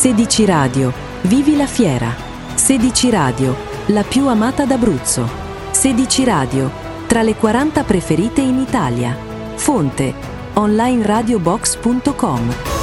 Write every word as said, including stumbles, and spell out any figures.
sedici Radio, vivi la fiera. sedici Radio, la più amata d'Abruzzo. sedici Radio, tra le quaranta preferite in Italia. Fonte: online radio box punto com.